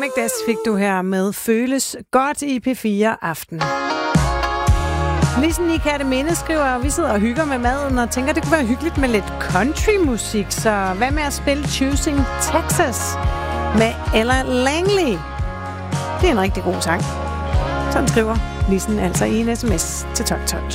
McDess fik du her med Føles godt i P4 Aften. Lisen i Kærteminde skriver, vi sidder og hygger med maden og tænker, det kunne være hyggeligt med lidt countrymusik, så hvad med at spille Choosing Texas med Ella Langley? Det er en rigtig god sang. Sådan skriver Lisen altså i en sms til 1212.